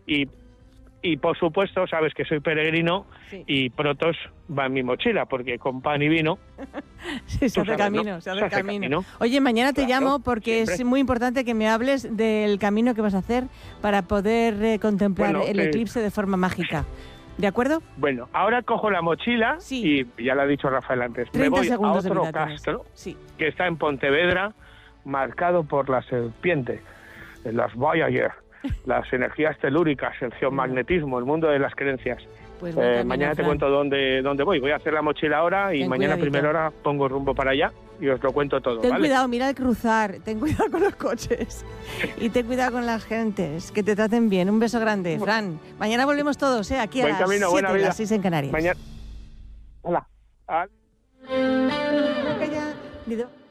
Y por supuesto, sabes que soy peregrino, Sí. y Protos va en mi mochila, porque con pan y vino... Sí, se tú hace sabes, camino, ¿no? se hace camino. camino. Oye, mañana te Claro, llamo porque siempre. es muy importante que me hables del camino que vas a hacer para poder contemplar Bueno, el eclipse de forma mágica. ¿De acuerdo? Bueno, ahora cojo la mochila Sí. y ya lo ha dicho Rafael antes, 30 me voy a segundos de otro vida tienes. castro Sí. que está en Pontevedra, marcado por la serpiente, las Voyager, las energías telúricas, el geomagnetismo, el mundo de las creencias. Pues buen camino, Mañana te Fran. cuento dónde voy. Voy a hacer la mochila ahora y Ten mañana a cuidadito. primera hora pongo rumbo para allá y os lo cuento todo, Ten ¿vale? cuidado, mira al cruzar, ten cuidado con los coches y ten cuidado con las gentes, que te traten bien. Un beso grande, Fran. Mañana volvemos todos, aquí a Buen las camino, 7, buena vida. las 6 en Canarias. Mañana. Hola. Calla, Lido.